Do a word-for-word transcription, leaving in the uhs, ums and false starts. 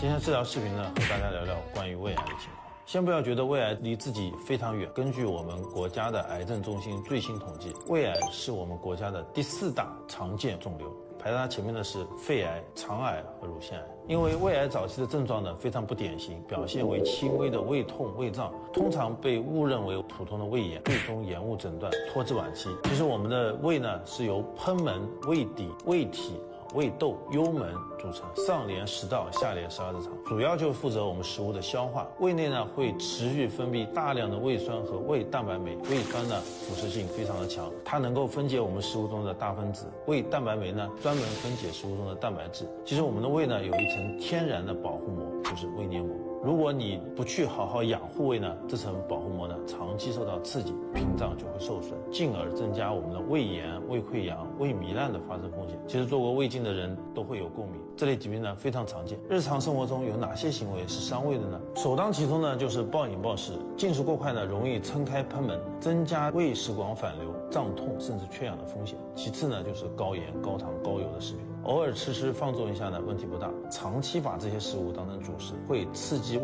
今天治疗视频呢，和大家聊聊关于胃癌的情况。先不要觉得胃癌离自己非常远，根据我们国家的癌症中心最新统计，胃癌是我们国家的第四大常见肿瘤，排在它前面的是肺癌、肠癌和乳腺癌。因为胃癌早期的症状呢非常不典型，表现为轻微的胃痛、胃胀，通常被误认为普通的胃炎，最终延误诊断，拖至晚期。其实我们的胃呢是由贲门、胃底、胃体、胃窦、幽门组成，上连十道，下连十二指肠，主要就负责我们食物的消化。胃内呢会持续分泌大量的胃酸和胃蛋白酶，胃酸呢腐蚀性非常的强，它能够分解我们食物中的大分子，胃蛋白酶呢专门分解食物中的蛋白质。其实我们的胃呢有一层天然的保护膜，就是胃黏膜。如果你不去好好养护胃呢，这层保护膜呢长期受到刺激，屏障就会受损，进而增加我们的胃炎、胃溃疡、胃糜烂的发生风险。其实做过胃镜的人都会有共鸣，这类疾病呢非常常见。日常生活中有哪些行为是伤胃的呢？首当其冲呢就是暴饮暴食，进食过快呢容易撑开贲门，增加胃食管反流、胀痛甚至缺氧的风险。其次呢就是高盐、高糖、高油的食品，偶尔吃吃放纵一下呢问题不大，长期把这些食物当成主食会刺激